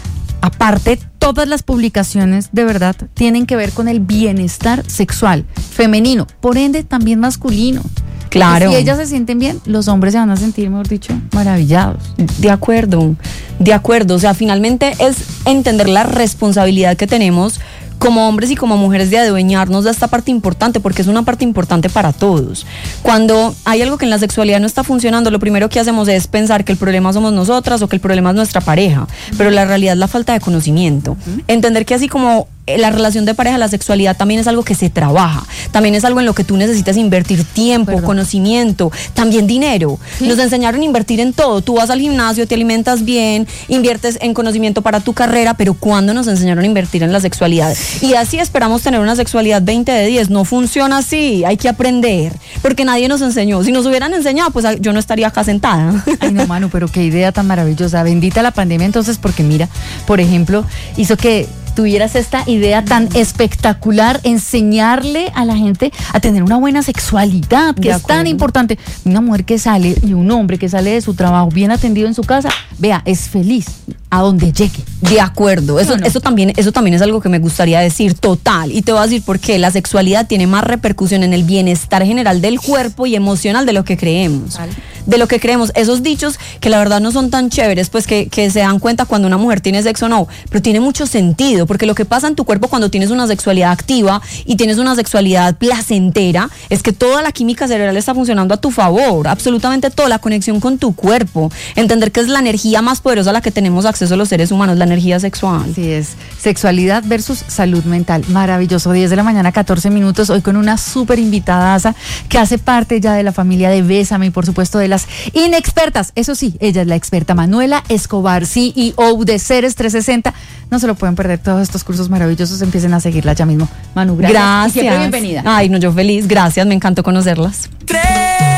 Aparte, todas las publicaciones de verdad tienen que ver con el bienestar sexual femenino, por ende también masculino. Claro. Si ellas se sienten bien, los hombres se van a sentir, mejor dicho, maravillados. De acuerdo, de acuerdo. O sea, finalmente es entender la responsabilidad que tenemos como hombres y como mujeres de adueñarnos de esta parte importante, porque es una parte importante para todos. Cuando hay algo que en la sexualidad no está funcionando, lo primero que hacemos es pensar que el problema somos nosotras o que el problema es nuestra pareja, pero la realidad es la falta de conocimiento. Uh-huh. Entender que así como la relación de pareja, la sexualidad también es algo que se trabaja, también es algo en lo que tú necesitas invertir tiempo, Perdón. conocimiento, también dinero. ¿Sí? Nos enseñaron a invertir en todo. Tú vas al gimnasio, te alimentas bien, inviertes en conocimiento para tu carrera, pero ¿cuándo nos enseñaron a invertir en la sexualidad? Y así esperamos tener una sexualidad veinte de diez. No funciona así, hay que aprender, porque nadie nos enseñó. Si nos hubieran enseñado, pues yo no estaría acá sentada. Ay, no, Manu, pero qué idea tan maravillosa. Bendita la pandemia entonces, porque mira, por ejemplo, hizo que tuvieras esta idea tan espectacular, enseñarle a la gente a tener una buena sexualidad, que es tan importante. Una mujer que sale y un hombre que sale de su trabajo bien atendido en su casa, vea, es feliz a donde llegue. De acuerdo, eso, no, no. eso también, eso también es algo que me gustaría decir, total, y te voy a decir por qué. La sexualidad tiene más repercusión en el bienestar general del cuerpo y emocional de lo que creemos. Vale. De lo que creemos, esos dichos que la verdad no son tan chéveres, pues que, que se dan cuenta cuando una mujer tiene sexo o no, pero tiene mucho sentido, porque lo que pasa en tu cuerpo cuando tienes una sexualidad activa y tienes una sexualidad placentera, es que toda la química cerebral está funcionando a tu favor, absolutamente toda la conexión con tu cuerpo, entender que es la energía más poderosa a la que tenemos acceso los seres humanos, la energía sexual. Así es, sexualidad versus salud mental, maravilloso. Diez de la mañana, catorce minutos, hoy con una súper invitadaza que hace parte ya de la familia de Bésame y por supuesto de las inexpertas, eso sí, ella es la experta Manuela Escobar, C E O de Ceres trescientos sesenta. No se lo pueden perder, todos estos cursos maravillosos, empiecen a seguirla ya mismo. Manu, gracias. Gracias. Y siempre bienvenida. Ay, no, yo feliz, gracias, me encantó conocerlas.